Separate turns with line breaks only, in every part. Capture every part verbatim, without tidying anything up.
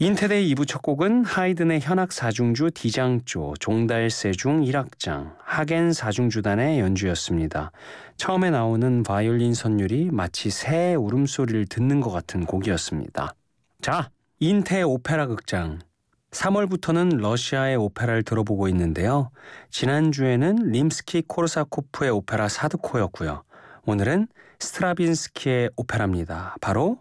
인테데이 이 부 첫 곡은 하이든의 현악 사중주 D장조, 종달새중 일 악장, 하겐 사중주단의 연주였습니다. 처음에 나오는 바이올린 선율이 마치 새의 울음소리를 듣는 것 같은 곡이었습니다. 자, 인테 오페라 극장. 삼월부터는 러시아의 오페라를 들어보고 있는데요. 지난주에는 림스키-코르사코프의 오페라 사드코였고요. 오늘은 스트라빈스키의 오페라입니다. 바로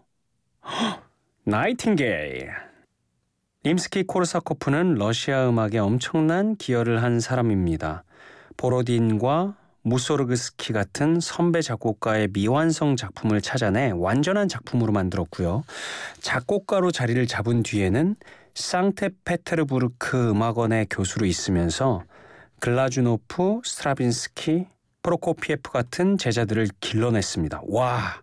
나이팅게일. 림스키-코르사코프는 러시아 음악에 엄청난 기여를 한 사람입니다. 보로딘과 무소르그스키 같은 선배 작곡가의 미완성 작품을 찾아내 완전한 작품으로 만들었고요. 작곡가로 자리를 잡은 뒤에는 상트페테르부르크 음악원의 교수로 있으면서 글라주노프, 스트라빈스키, 프로코피에프 같은 제자들을 길러냈습니다. 와,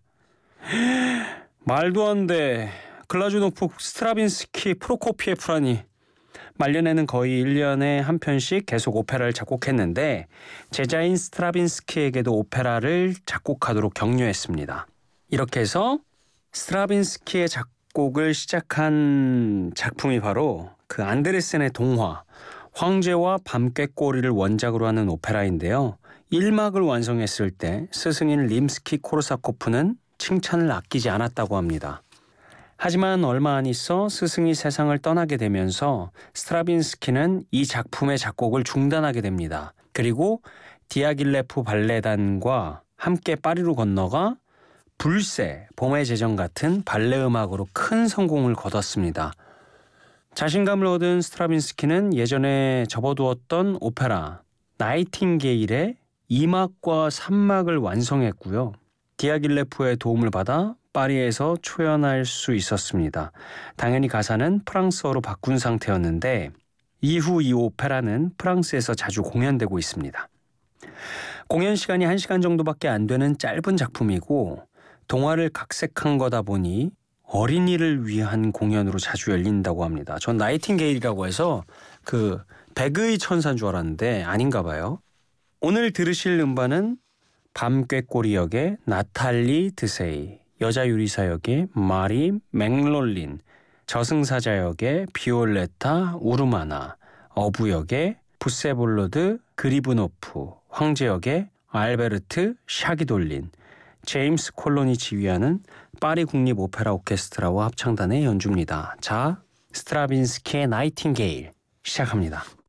말도 안 돼. 글라주노프, 스트라빈스키, 프로코피에프라니. 말년에는 거의 일 년에 한 편씩 계속 오페라를 작곡했는데 제자인 스트라빈스키에게도 오페라를 작곡하도록 격려했습니다. 이렇게 해서 스트라빈스키의 작곡을 시작한 작품이 바로 그 안데르센의 동화 황제와 밤꾀꼬리를 원작으로 하는 오페라인데요. 일 막을 완성했을 때 스승인 림스키-코르사코프는 칭찬을 아끼지 않았다고 합니다. 하지만 얼마 안 있어 스승이 세상을 떠나게 되면서 스트라빈스키는 이 작품의 작곡을 중단하게 됩니다. 그리고 디아길레프 발레단과 함께 파리로 건너가 불새, 봄의 제정 같은 발레 음악으로 큰 성공을 거뒀습니다. 자신감을 얻은 스트라빈스키는 예전에 접어두었던 오페라 나이팅게일의 이 막과 삼 막을 완성했고요. 디아길레프의 도움을 받아 파리에서 초연할 수 있었습니다. 당연히 가사는 프랑스어로 바꾼 상태였는데 이후 이 오페라는 프랑스에서 자주 공연되고 있습니다. 공연 시간이 한 시간 정도밖에 안 되는 짧은 작품이고 동화를 각색한 거다 보니 어린이를 위한 공연으로 자주 열린다고 합니다. 전 나이팅게일이라고 해서 그 백의 천사인 줄 알았는데 아닌가 봐요. 오늘 들으실 음반은 밤꾀꼬리 역의 나탈리 드세이, 여자 유리사 역의 마리 맥롤린, 저승사자 역의 비올레타 우르마나, 어부 역의 부세볼로드 그리브노프, 황제 역의 알베르트 샤기돌린, 제임스 콜론이 지휘하는 파리 국립 오페라 오케스트라와 합창단의 연주입니다. 자, 스트라빈스키의 나이팅게일 시작합니다.